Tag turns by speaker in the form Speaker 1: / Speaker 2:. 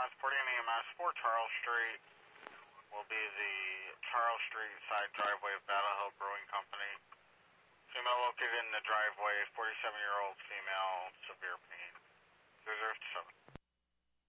Speaker 1: transporting EMS for Charles Street will be the Charles Street side driveway of Battle Hill Brewing Company. Female located in the driveway, 47-year-old female, severe pain. 007.